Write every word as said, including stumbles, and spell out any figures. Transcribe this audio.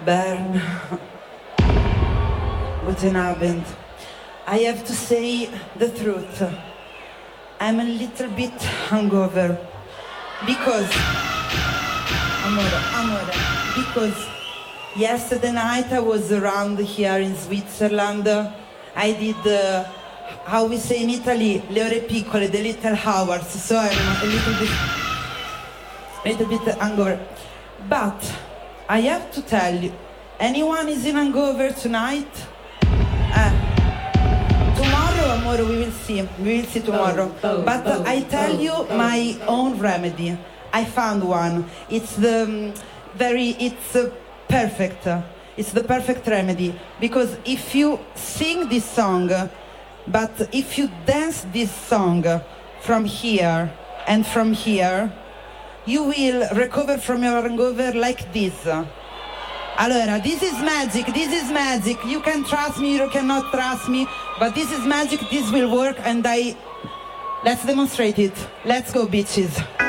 Bern. Guten Abend. I have to say the truth. I'm a little bit hungover because, amore, amore, because yesterday night I was around here in Switzerland. I did, uh, how we say in Italy, le ore piccole, the little hours. So I'm a little bit, a little bit hungover. But I have to tell you, anyone is in hangover tonight? Uh, tomorrow, amore, we will see. We will see tomorrow. Oh, oh, but oh, I tell oh, you oh. my own remedy. I found one. It's the um, very, it's uh, perfect. It's the perfect remedy. Because if you sing this song, but if you dance this song from here and from here, you will recover from your hangover like this. Allora, this is magic, this is magic. You can trust me, you cannot trust me, but this is magic, this will work, and I... Let's demonstrate it. Let's go, bitches.